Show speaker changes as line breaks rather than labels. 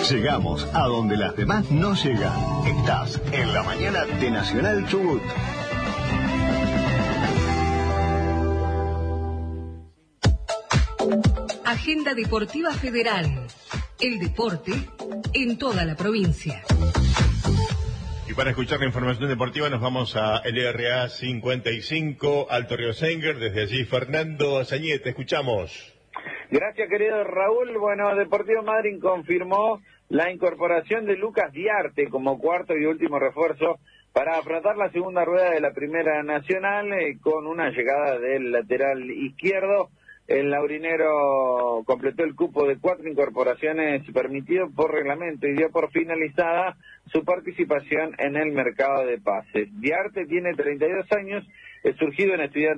Llegamos a donde las demás no llegan. Estás en la mañana de Nacional Chubut.
Agenda Deportiva Federal. El deporte en toda la provincia.
Y para escuchar la información deportiva nos vamos a LRA 55, Alto Río Senguer. Desde allí, Fernando Azañete, te escuchamos.
Gracias, querido Raúl. Bueno, Deportivo Madryn confirmó la incorporación de Lucas Diarte como cuarto y último refuerzo para afrontar la segunda rueda de la Primera Nacional, con una llegada del lateral izquierdo. El laurinero completó el cupo de 4 incorporaciones permitido por reglamento y dio por finalizada su participación en el mercado de pases. Diarte tiene 32 años, es surgido en Estudiantes